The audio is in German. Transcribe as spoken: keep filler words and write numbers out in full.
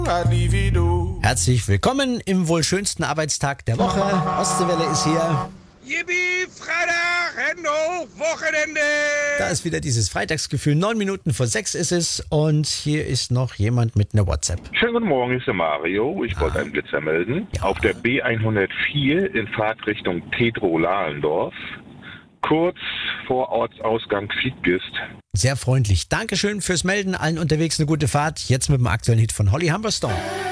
Herzlich willkommen im wohl schönsten Arbeitstag der Woche. Ostseewelle ist hier. Yippie, Freitag, Hände hoch, Wochenende! Da ist wieder dieses Freitagsgefühl. Neun Minuten vor sechs ist es und hier ist noch jemand mit einer WhatsApp. Schönen guten Morgen, hier ist der Mario. Ich ah. wollte einen Blitzer melden. Ja. Auf der B hundertvier in Fahrtrichtung Tedrow-Lahlendorf. Kurz vor Ortsausgang Fiedgist. Sehr freundlich. Dankeschön fürs Melden. Allen unterwegs eine gute Fahrt. Jetzt mit dem aktuellen Hit von Holly Humberstone.